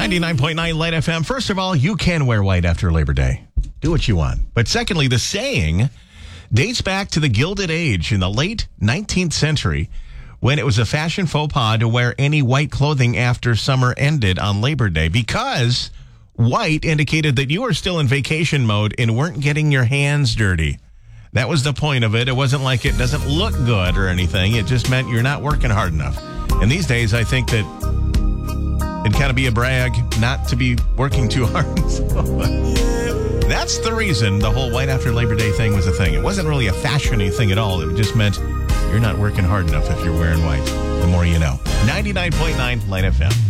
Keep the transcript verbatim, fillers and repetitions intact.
ninety-nine point nine Light F M. First of all, you can wear white after Labor Day. Do what you want. But secondly, the saying dates back to the Gilded Age in the late nineteenth century when it was a fashion faux pas to wear any white clothing after summer ended on Labor Day because white indicated that you were still in vacation mode and weren't getting your hands dirty. That was the point of it. It wasn't like it doesn't look good or anything. It just meant you're not working hard enough. And these days, I think that it'd kind of be a brag not to be working too hard. That's the reason the whole white after Labor Day thing was a thing. It wasn't really a fashion-y thing at all. It just meant you're not working hard enough if you're wearing white. The more you know. ninety-nine point nine Light F M.